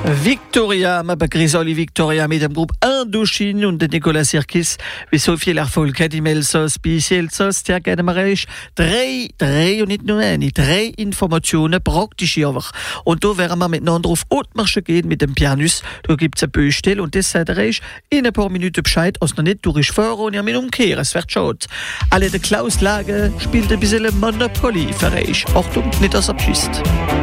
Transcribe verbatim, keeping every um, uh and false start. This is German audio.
Victoria, ma begrüße alle Victoria mit dem Gruppe Indochine und den Nicolas Sirkis. Wie so viel Erfolg hat im Elsass, bis Elsass, der geht mir recht. Drei, drei und nicht nur eine, drei Informationen, praktisch aber. Und da werden wir miteinander auf Hautmarsche gehen mit dem Pianus. Da gibt es eine Böstelle und das sagt er recht. In ein paar Minuten Bescheid, als noch nicht durch ist fahren und ich mich umkehren. Es wird schade. Alle der Klaus Lage spielt ein bisschen Monopoly für euch. Achtung, nicht dass er abschießt.